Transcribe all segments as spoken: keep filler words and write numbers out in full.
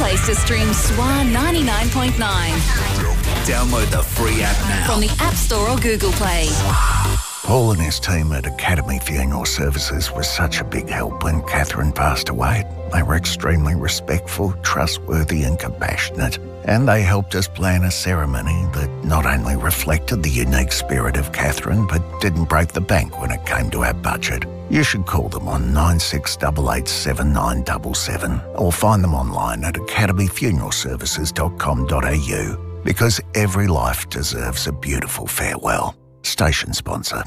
place to stream S W A ninety-nine point nine. Download the free app now from the App Store or Google Play. Paul and his team at Academy Funeral Services was such a big help when Catherine passed away. They were extremely respectful, trustworthy and compassionate. And they helped us plan a ceremony that not only reflected the unique spirit of Catherine, but didn't break the bank when it came to our budget. You should call them on nine six eight eight seven nine seven seven or find them online at academy funeral services dot com dot a u, because every life deserves a beautiful farewell. Station sponsor.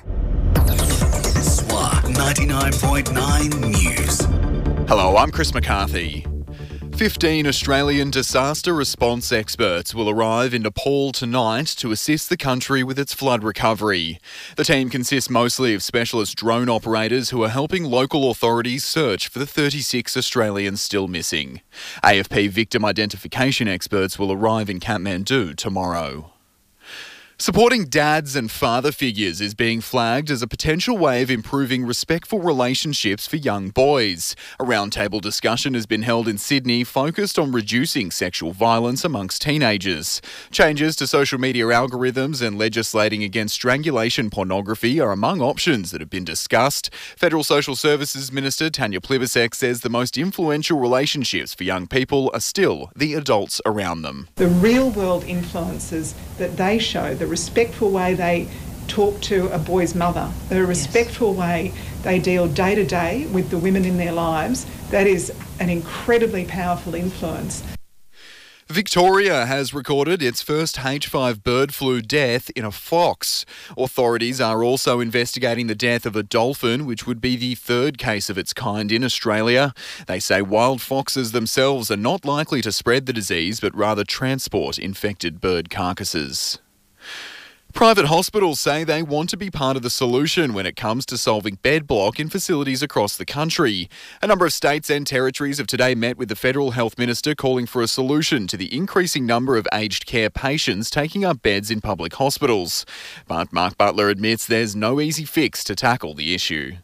S W A ninety-nine point nine News. Hello, I'm Chris McCarthy. fifteen Australian disaster response experts will arrive in Nepal tonight to assist the country with its flood recovery. The team consists mostly of specialist drone operators who are helping local authorities search for the thirty-six Australians still missing. A F P victim identification experts will arrive in Kathmandu tomorrow. Supporting dads and father figures is being flagged as a potential way of improving respectful relationships for young boys. A roundtable discussion has been held in Sydney focused on reducing sexual violence amongst teenagers. Changes to social media algorithms and legislating against strangulation pornography are among options that have been discussed. Federal Social Services Minister Tanya Plibersek says the most influential relationships for young people are still the adults around them. The real-world influences that they show, the respectful way they talk to a boy's mother, the respectful yes. way they deal day to day with the women in their lives, that is an incredibly powerful influence. Victoria has recorded its first H five bird flu death in a fox. Authorities are also investigating the death of a dolphin, which would be the third case of its kind in Australia. They say wild foxes themselves are not likely to spread the disease, but rather transport infected bird carcasses. Private hospitals say they want to be part of the solution when it comes to solving bed block in facilities across the country. A number of states and territories have today met with the Federal Health Minister calling for a solution to the increasing number of aged care patients taking up beds in public hospitals. But Mark Butler admits there's no easy fix to tackle the issue.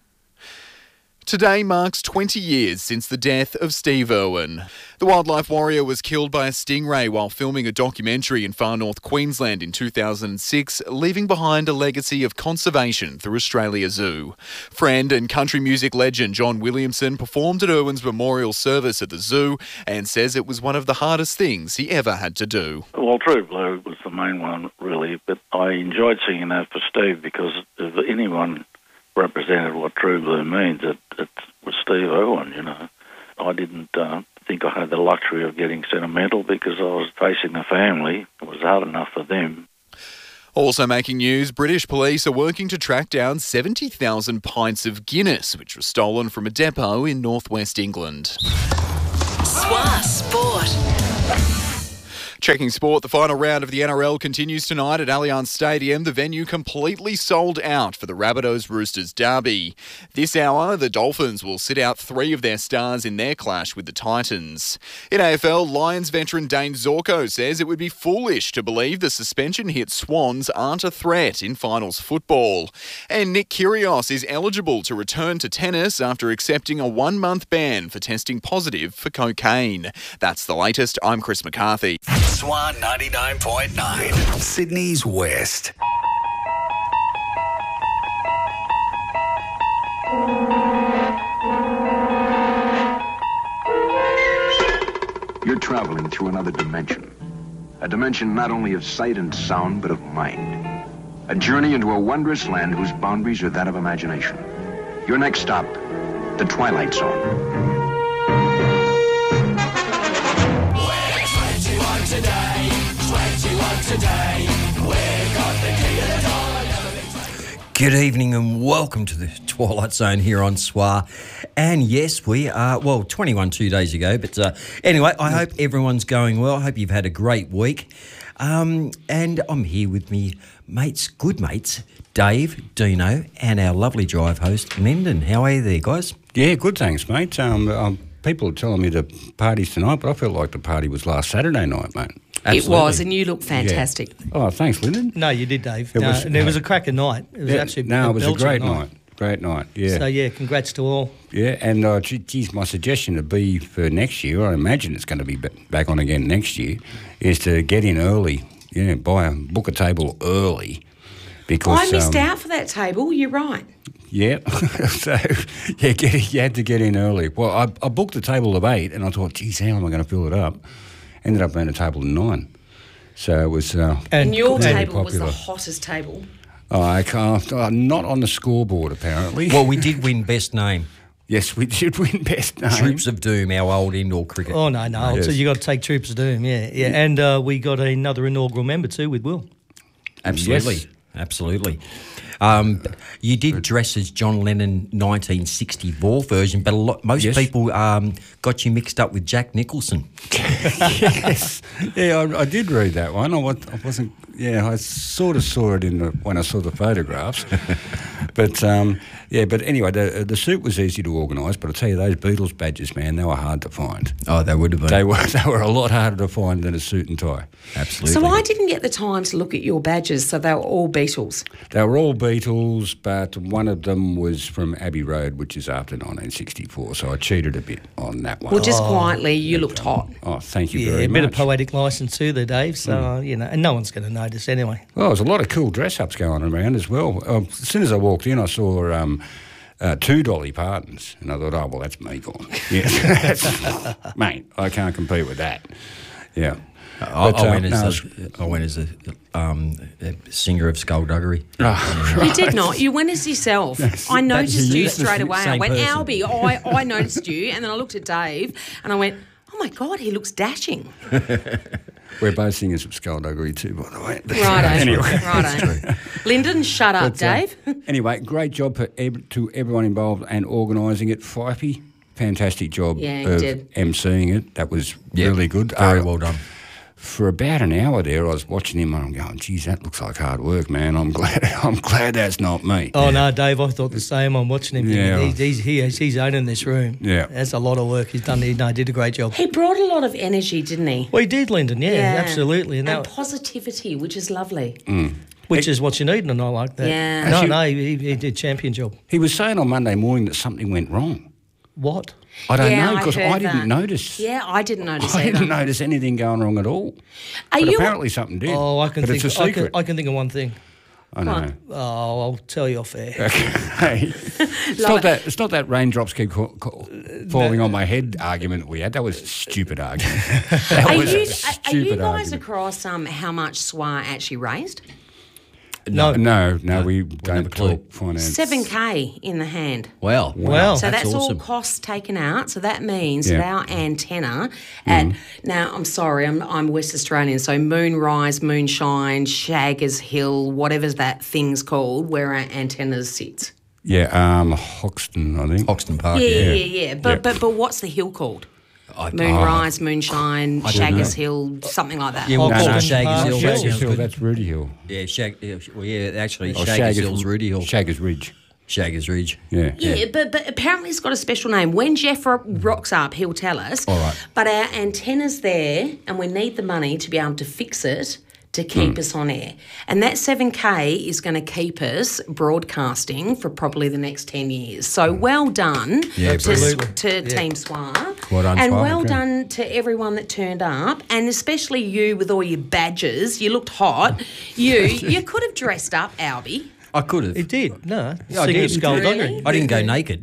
Today marks twenty years since the death of Steve Irwin. The wildlife warrior was killed by a stingray while filming a documentary in far north Queensland in two thousand six, leaving behind a legacy of conservation through Australia Zoo. Friend and country music legend John Williamson performed at Irwin's memorial service at the zoo and says it was one of the hardest things he ever had to do. Well, True Blue was the main one, really, but I enjoyed singing that for Steve because if anyone represented what True Blue means, it, it was Steve Irwin, you know. I didn't uh, think I had the luxury of getting sentimental because I was facing a family. It was hard enough for them. Also making news, British police are working to track down seventy thousand pints of Guinness, which was stolen from a depot in northwest England. S W A Sport. Checking sport, the final round of the N R L continues tonight at Allianz Stadium. The venue completely sold out for the Rabbitohs-Roosters derby. This hour, the Dolphins will sit out three of their stars in their clash with the Titans. In A F L, Lions veteran Dane Zorko says it would be foolish to believe the suspension-hit Swans aren't a threat in finals football. And Nick Kyrgios is eligible to return to tennis after accepting a one-month ban for testing positive for cocaine. That's the latest. I'm Chris McCarthy. S W A ninety-nine point nine, Sydney's West. You're traveling through another dimension. A dimension not only of sight and sound, but of mind. A journey into a wondrous land whose boundaries are that of imagination. Your next stop, the Twilight Zone. Today, twenty-one today, we've got the key to the door. Good evening and welcome to the Twilight Zone here on S W A. And yes, we are, well, twenty-one two days ago. But uh, anyway, I hope everyone's going well. I hope you've had a great week. Um, and I'm here with me mates, good mates, Dave, Dino, and our lovely drive host, Lyndon. How are you there, guys? Yeah, good, thanks, mate. Um, um, people are telling me the party's tonight, but I felt like the party was last Saturday night, mate. Absolutely. It was, and you look fantastic. Yeah. Oh, thanks, Lyndon. No, you did, Dave. It no, was, and it was a cracker night. It was yeah, actually no, a it was a great night. night. Great night, yeah. So, yeah, congrats to all. Yeah, and uh, gee- geez, my suggestion would be for next year, I imagine it's going to be ba- back on again next year, is to get in early. Yeah, buy a, book a table early. Because I missed um, out for that table, you're right. Yeah, so yeah, get, you had to get in early. Well, I, I booked the table of eight, and I thought, geez, how am I going to fill it up? Ended up being a table of nine. So it was uh, And your really table was popular. the hottest table. Oh, I can't. Uh, not on the scoreboard, apparently. Well, we did win best name. Yes, we did win best name. Troops of Doom, our old indoor cricket. Oh, no, no. Yes. So you got to take Troops of Doom, yeah. yeah. And uh, we got another inaugural member too with Will. Absolutely. Yes. Absolutely. Um, you did dress as John Lennon nineteen sixty-four version, but a lot, most Yes. people um, got you mixed up with Jack Nicholson. Yes. Yeah, I, I did read that one. I, wa- I wasn't, yeah, I sort of saw it in the, when I saw the photographs. But, um, yeah, but anyway, the, the suit was easy to organise, but I tell you, those Beatles badges, man, they were hard to find. Oh, they would have been. They were, they were a lot harder to find than a suit and tie. Absolutely. So I didn't get the time to look at your badges, so they were all Beatles. They were all Beatles, but one of them was from Abbey Road, which is after nineteen sixty-four, so I cheated a bit on that one. Well, just quietly, you looked hot. Oh, thank you Yeah, very a much. bit of poetic licence too there, Dave. So, uh, you know, and no one's going to notice anyway. Well, there's a lot of cool dress-ups going around as well. Um, as soon as I walked in, I saw um, uh, two Dolly Partons, and I thought, oh, well, that's me gone. Yeah, that's, mate, I can't compete with that. Yeah. I, But, I, uh, went no, as it's- a, I went as a, um, a singer of Skullduggery. Oh, You did not. You went as yourself. I noticed that's- you that's the straight away. I same went, person. Albie, I, I noticed you. And then I looked at Dave and I went, oh my God, he looks dashing. We're both singers of Skullduggery too, by the way. Righto. Anyway. Righto. Lyndon, shut up, But, uh, Dave. anyway, great job for ev- to everyone involved and organising it. Fifey, fantastic job Yeah, he of did. emceeing it. That was Yeah, really good. Very Uh, well done. For about an hour there, I was watching him and I'm going, geez, that looks like hard work, man. I'm glad I'm glad that's not me. Oh, no, Dave, I thought the same. I'm watching him. Yeah. He's, he's, he is, he's owning this room. Yeah. That's a lot of work he's done. He no, did a great job. He brought a lot of energy, didn't he? Well, he did, Lyndon, yeah, Yeah. absolutely. And And that, positivity, which is lovely. which is what you need, and I like that. Yeah. No, Actually- no, he, he did champion job. He was saying on Monday morning that something went wrong. What? I don't Yeah, know because I I, heard didn't that. notice. Yeah, I didn't notice I either. didn't notice anything going wrong at all. Are but you- apparently something did. Oh, I can but think. it's a I secret. can, I can think of one thing. I know. Oh, I'll tell you off air. Okay. it's not that. It's not that raindrops keep ca- ca- falling on my head argument we had. That was a stupid argument. That Are was you, a are, are stupid you guys argument. across um, how much S W A actually raised? No, No, no, we have a don't clue. talk finance. seven K in the hand. Wow. Wow. So That's that's, awesome. all costs taken out. So that means Yeah. that our antenna at now I'm sorry, I'm I'm West Australian, so Moonrise, Moonshine, Shaggers Hill, whatever that thing's called, where our antennas sit. Yeah, um, Hoxton, I think. Hoxton Park, Yeah, yeah. yeah, yeah. But Yeah. but but what's the hill called? I- Moonrise, Moonshine, don't Shaggers know. Hill, something like that. Yeah, well, No, call no. it Shaggers Park Hill. Hill. That Shaggers sounds Hill, good. that's Rudy Hill. Yeah, Shag, yeah, well, yeah, actually, Oh, Shaggers Hill's Rudy Hill. Shaggers Ridge. Shaggers Ridge. Yeah. Yeah, but but apparently it's got a special name. When Jeff ro- rocks up, he'll tell us. All right. But our antenna's there, and we need the money to be able to fix it to keep Hmm. us on air. And that seven K is going to keep us broadcasting for probably the next ten years. So well done Yeah, to, absolutely. to Yeah. Team S W A. Well done, and S W A. well Okay. done to everyone that turned up, and especially you with all your badges. You looked hot. You you could have dressed up, Albie. I could have. He did. No, Yeah, I singing did. Skullduggery. Really? I didn't go naked.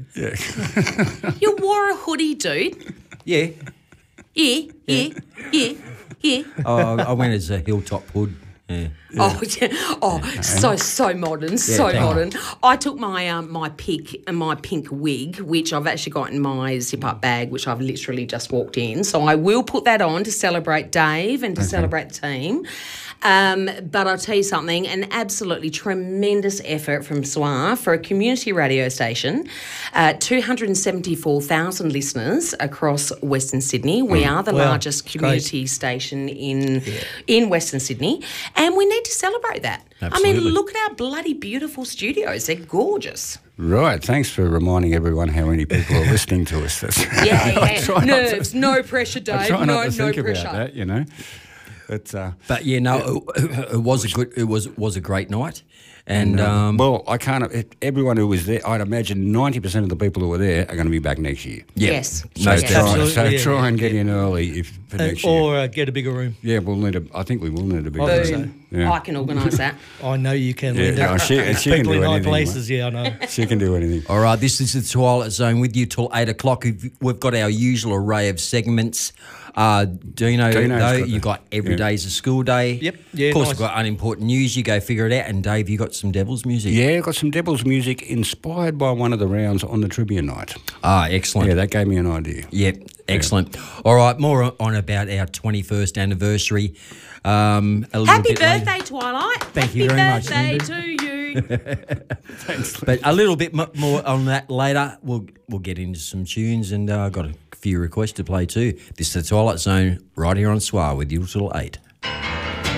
You wore a hoodie, dude. Yeah. Yeah, yeah, yeah, yeah. Oh, I went as a hilltop hood. Yeah. Oh, yeah. Oh, so so modern, so thank you. modern. I took my um, my pick and my pink wig, which I've actually got in my zip up bag, which I've literally just walked in. So I will put that on to celebrate Dave and to celebrate the team. Um, but I'll tell you something, an absolutely tremendous effort from S W A for a community radio station. Uh, two hundred seventy-four thousand listeners across Western Sydney. We are the Wow, largest it's great. community station in in Western Sydney, and we need to celebrate that. I Absolutely. mean, look at our bloody beautiful studios. They're gorgeous. Right, thanks for reminding everyone how many people are listening to us. That's, Yeah, I yeah. try not to- Nerves, no pressure, I Dave. try No, not to no think pressure. about that, you know. But uh, But yeah, no, it, it was a good, it was was a great night. And, uh, um, well, I can't. It, everyone who was there, I'd imagine ninety percent of the people who were there are going to be back next year. Yeah. Yes. So, Most try, Absolutely, so yeah, try yeah, and get yeah. in early if for Uh, next year. or uh, get a bigger room. Yeah, we'll need a. I think we will need a bigger I think room. so. Yeah. I can organise that. I know you can. Yeah, Linda. no, she- she can People do in high anything, places, yeah, I know. She can do anything. All right, this is the Twilight Zone with you till eight o'clock. We've we've got our usual array of segments. Uh, Dino, Dino's though, got you the- got Every yeah. Day's a School Day. Yep, yeah, Of course, nice. we've got Unimportant News. You go figure it out. And Dave, you got some Devil's music. Yeah, got some Devil's music inspired by one of the rounds on the trivia night. Ah, excellent. Yeah, that gave me an idea. Yep, excellent. All right, more on about our twenty-first anniversary. Um, a little Happy bit later. birthday, Twilight. Thank Happy you very much, birthday Linda. to you. Thanks. But a little bit mo- more on that later. We'll we'll get into some tunes, and uh, I've got a few requests to play too. This is the Twilight Zone right here on S W R with you till eight.